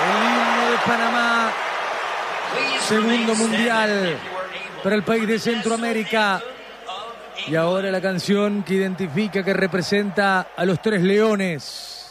El himno de Panamá, segundo mundial para el país de Centroamérica. Y ahora la canción que identifica, que representa a los tres leones.